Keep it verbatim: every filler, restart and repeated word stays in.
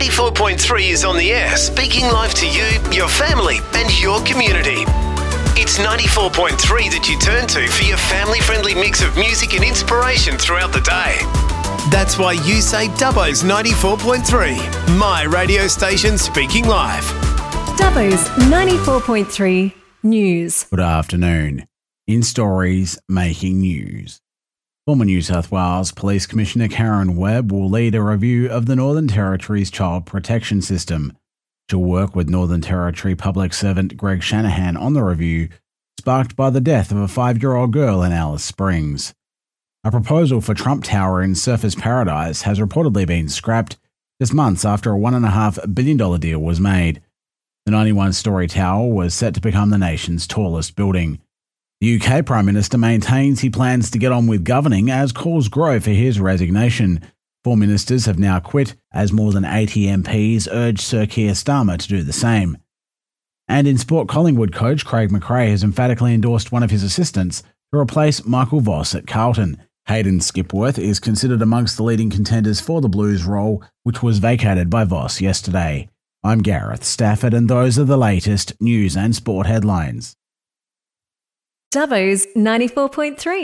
ninety-four point three is on the air, speaking live to you, your family and your community. It's ninety-four point three that you turn to for your family-friendly mix of music and inspiration throughout the day. That's why you say Dubbo's ninety-four point three, my radio station speaking live. Dubbo's ninety-four point three News. Good afternoon. In stories making news. Former New South Wales Police Commissioner Karen Webb will lead a review of the Northern Territory's child protection system. She'll work with Northern Territory Public Servant Greg Shanahan on the review, sparked by the death of a five-year-old girl in Alice Springs. A proposal for Trump Tower in Surfers Paradise has reportedly been scrapped just months after a one point five billion dollars deal was made. The ninety-one story tower was set to become the nation's tallest building. The U K Prime Minister maintains he plans to get on with governing as calls grow for his resignation. Four ministers have now quit as more than eighty M Ps urge Sir Keir Starmer to do the same. And in sport, Collingwood coach Craig McRae has emphatically endorsed one of his assistants to replace Michael Voss at Carlton. Hayden Skipworth is considered amongst the leading contenders for the Blues role, which was vacated by Voss yesterday. I'm Gareth Stafford, and those are the latest news and sport headlines. Dubbo's ninety-four point three.